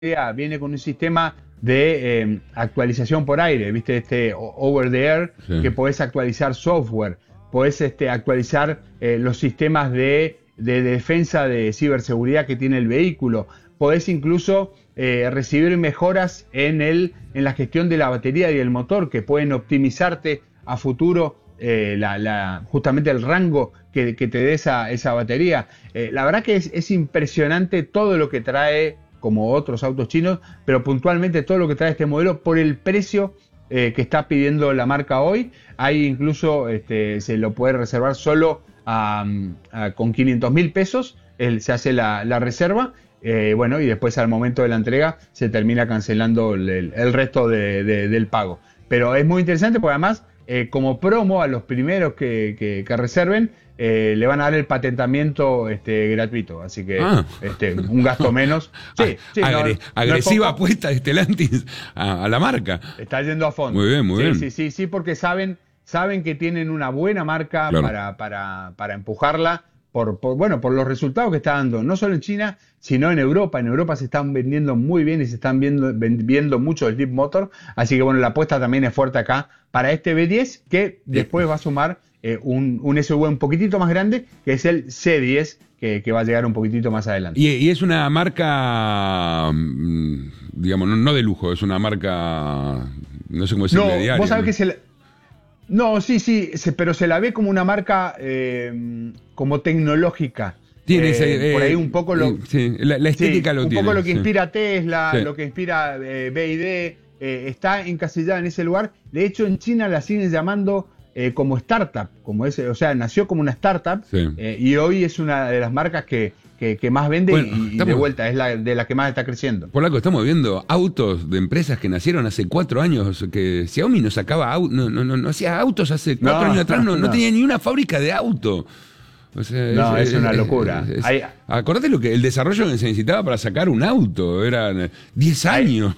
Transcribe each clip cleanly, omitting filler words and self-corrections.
viene con un sistema de actualización por aire, ¿viste? Over the air, sí, que podés actualizar software, podés actualizar los sistemas de defensa de ciberseguridad que tiene el vehículo, podés incluso recibir mejoras en la gestión de la batería y el motor, que pueden optimizarte a futuro justamente el rango que te dé esa batería. La verdad que es impresionante todo lo que trae, como otros autos chinos, pero puntualmente todo lo que trae este modelo por el precio que está pidiendo la marca hoy. Hay incluso, se lo puede reservar solo con 500.000 pesos, se hace la reserva, bueno, y después al momento de la entrega se termina cancelando el resto del pago. Pero es muy interesante porque además, como promo a los primeros que reserven, le van a dar el patentamiento gratuito, así que un gasto menos. Sí, agresiva apuesta de Stellantis a la marca. Está yendo a fondo. Muy bien, muy bien. Sí, porque saben que tienen una buena marca, claro, para empujarla por los resultados que está dando, no solo en China, sino en Europa. En Europa se están vendiendo muy bien y se están viendo mucho el Leap Motor, así que bueno, la apuesta también es fuerte acá para este B10, que después va a sumar un SUV un poquitito más grande, que es el C10, que va a llegar un poquitito más adelante. Y es una marca, digamos, no de lujo, es una marca, no sé cómo decirlo, de diario. Vos sabés que pero se la ve como una marca como tecnológica. Tiene por ahí un poco la estética lo tiene. Un poco lo que inspira Tesla, lo que inspira BYD, está encasillada en ese lugar. De hecho, en China la siguen llamando como startup, o sea, nació como una startup, y hoy es una de las marcas que más vende, y de vuelta es de la que más está creciendo. Polaco, estamos viendo autos de empresas que nacieron hace 4 años, que Xiaomi no sacaba no hacía autos hace 4 años atrás, no tenía ni una fábrica de auto. O sea, es una locura. Acordate el desarrollo que se necesitaba para sacar un auto, eran 10 años,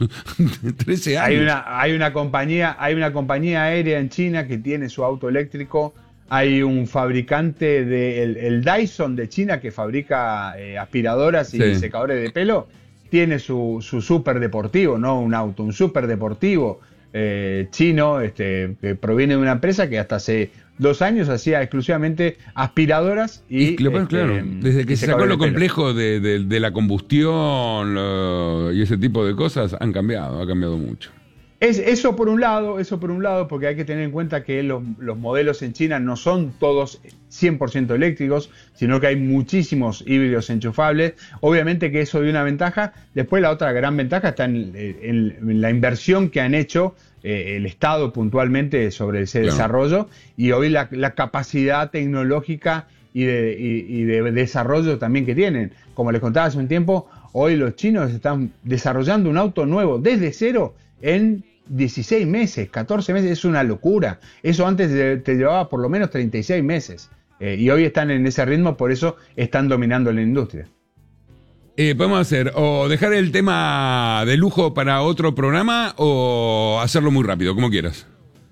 13 años. Hay una compañía aérea en China que tiene su auto eléctrico. Hay un fabricante el Dyson de China que fabrica aspiradoras y secadores de pelo. Tiene su súper deportivo, no un auto, un súper deportivo chino, que proviene de una empresa que hasta hace 2 años hacía exclusivamente aspiradoras y claro, desde que se sacó lo complejo de la combustión y ese tipo de cosas, ha cambiado mucho. Eso por un lado, porque hay que tener en cuenta que los modelos en China no son todos 100% eléctricos, sino que hay muchísimos híbridos enchufables. Obviamente que eso dio una ventaja. Después la otra gran ventaja está en la inversión que han hecho el Estado puntualmente sobre ese desarrollo, y hoy la capacidad tecnológica y de desarrollo también que tienen. Como les contaba hace un tiempo, hoy los chinos están desarrollando un auto nuevo desde cero en 16 meses, 14 meses, es una locura. Eso antes te llevaba por lo menos 36 meses. Y hoy están en ese ritmo, por eso están dominando la industria. Podemos hacer o dejar el tema de lujo para otro programa o hacerlo muy rápido, como quieras.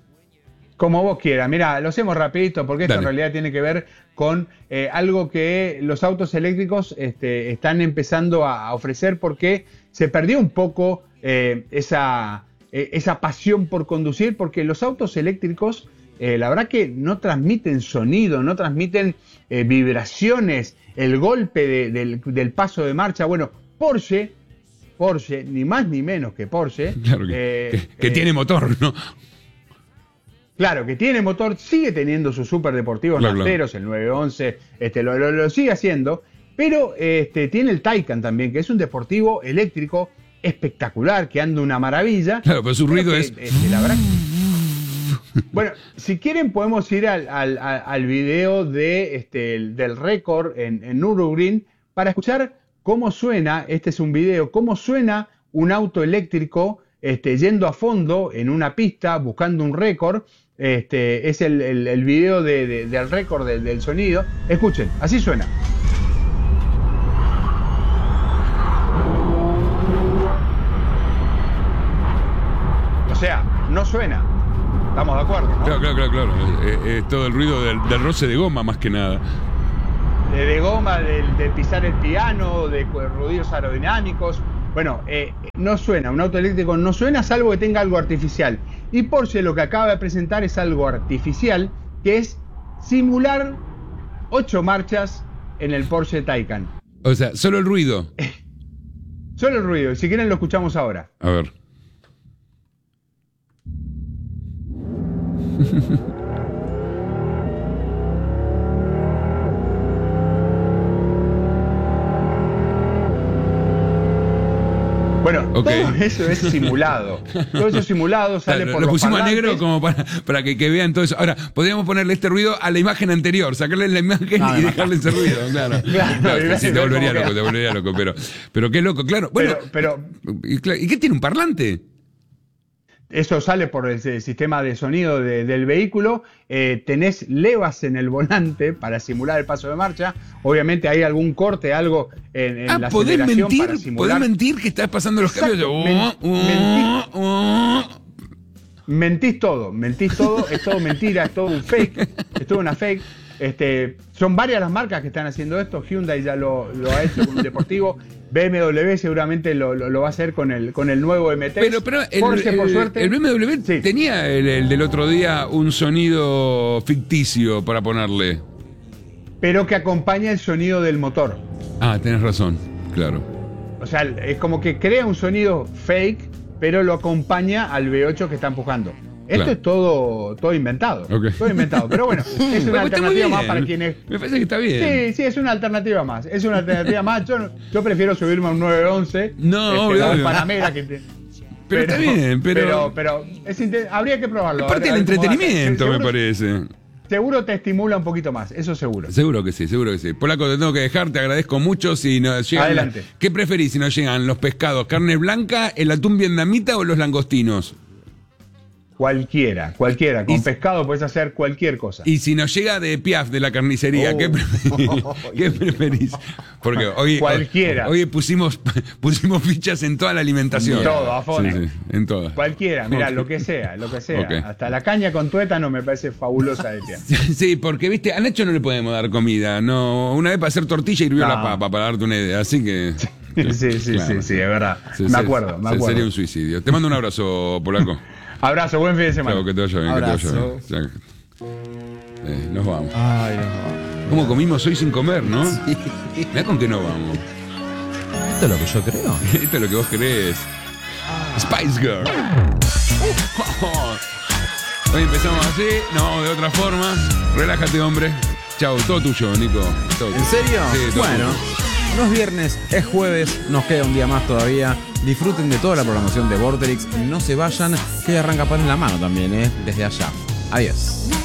Como vos quieras. Mirá, lo hacemos rapidito porque esto en realidad tiene que ver con algo que los autos eléctricos están empezando a ofrecer, porque se perdió un poco esa pasión por conducir, porque los autos eléctricos la verdad que no transmiten sonido, no transmiten vibraciones, el golpe del paso de marcha. Bueno, Porsche, ni más ni menos que Porsche, claro que tiene motor, ¿no? Claro, que tiene motor, sigue teniendo sus superdeportivos nasteros, el 911, lo sigue haciendo, pero tiene el Taycan también, que es un deportivo eléctrico espectacular, que anda una maravilla. Claro, pero su ruido es... la verdad que... Bueno, si quieren podemos ir al video del récord en Nürburgring para escuchar cómo suena, es un video, cómo suena un auto eléctrico yendo a fondo en una pista buscando un récord. Es el video del récord del sonido. Escuchen, así suena. O sea, no suena. Estamos de acuerdo, ¿no? Claro. Es todo el ruido del roce de goma, más que nada. De goma, de pisar el piano, de ruidos aerodinámicos. Bueno, no suena, un auto eléctrico no suena salvo que tenga algo artificial. Y Porsche lo que acaba de presentar es algo artificial, que es simular 8 marchas en el Porsche Taycan. O sea, solo el ruido. Solo el ruido, si quieren lo escuchamos ahora. A ver. Bueno, okay. Todo eso es simulado. Todo eso es simulado, sale claro, por lo los pusimos parlantes. a negro como para que vean todo eso. Ahora, podríamos ponerle este ruido a la imagen anterior, sacarle la imagen y dejarle ese ruido, claro. Claro, sí, te volvería loco, pero qué loco, claro. Bueno, ¿y qué tiene un parlante? Eso sale por el sistema de sonido del vehículo. Tenés levas en el volante para simular el paso de marcha. Obviamente hay algún corte, algo en la aceleración para simular. ¿Podés mentir que estás pasando los cambios? Mentís todo, es todo mentira, es todo un fake, es todo una fake. Son varias las marcas que están haciendo esto. Hyundai ya lo ha hecho con un deportivo. BMW seguramente lo va a hacer con el nuevo MT. Pero Porsche, por suerte, el BMW tenía el del otro día un sonido ficticio para ponerle. Pero que acompaña el sonido del motor. Ah, tenés razón, claro. O sea, es como que crea un sonido fake, pero lo acompaña al V8 que está empujando. Esto es todo inventado. Okay. Todo inventado. Pero bueno, es una alternativa más para quienes. Me parece que está bien. Sí, es una alternativa más. Es una alternativa más. Yo prefiero subirme a un 911. No, un Panamera que pero está bien, pero habría que probarlo. Es parte del entretenimiento, me parece. Seguro te estimula un poquito más, eso seguro. Seguro que sí. Polaco, te tengo que dejar, te agradezco mucho. Si nos llegan, adelante. ¿Qué preferís si nos llegan los pescados? ¿Carne blanca, el atún vietnamita o los langostinos? Cualquiera. Con pescado puedes hacer cualquier cosa. Y si nos llega de Piaf, de la carnicería, ¿qué preferís? Porque hoy pusimos fichas en toda la alimentación. En todo, a fondo. Sí, en todas. Cualquiera, mirá, lo que sea. Okay. Hasta la caña con tuétano me parece fabulosa de Piaf. Sí, porque, viste, a Nacho no le podemos dar comida. No, una vez para hacer tortilla hirvió la papa, para darte una idea. Así que... Sí, es verdad. Me acuerdo. Sería un suicidio. Te mando un abrazo, Polaco. Abrazo, buen fin de semana. Claro, que te vaya bien, Abrazo. Nos vamos. Ay, nos vamos. ¿Cómo comimos hoy sin comer, no? Sí. Mirá con qué no vamos. Esto es lo que yo creo. Esto es lo que vos querés. Spice Girl. Hoy empezamos así, no, de otra forma. Relájate, hombre. Chau, todo tuyo, Nico. Todo ¿En tuyo. serio? Sí, todo bueno. tuyo. No es viernes, es jueves, nos queda un día más todavía. Disfruten de toda la programación de Vorterix, no se vayan, que arranca pan en la mano también, desde allá. Adiós.